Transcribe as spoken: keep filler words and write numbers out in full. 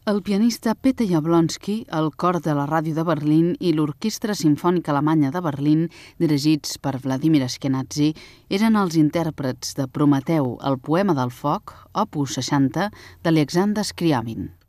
El pianista Peter Jablonski, el cor de la ràdio de Berlín i l'Orquestra Simfònica Alemanya de Berlín, dirigits per Vladimir Ashkenazy, eren els intèrprets de Prometeu, el poema del foc, opus seixanta, d'Alexander Scriabin.